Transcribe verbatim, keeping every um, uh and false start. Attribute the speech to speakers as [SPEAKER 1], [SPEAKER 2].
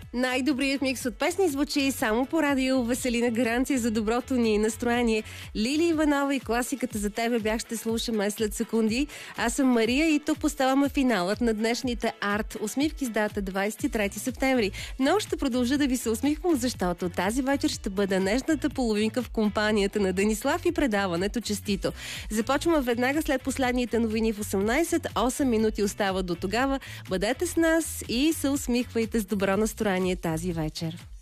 [SPEAKER 1] Най-добрият микс от песни звучи само по радио. Веселина, гаранция за доброто ни настроение. Лили Иванова и класиката за тебе бях ще слушаме след секунди. Аз съм Мария и тук поставяме финалът на днешните арт усмивки с дата двадесет и трети септември. Но ще продължа да ви се усмихвам, защото тази вечер ще бъде нежната половинка в компанията на Денислав и предаването Честито. Започваме веднага след последните новини в осемнадесет. осем минути остава до тогава. Бъдете с нас и се усмихвайте с добро настроение тази вечер.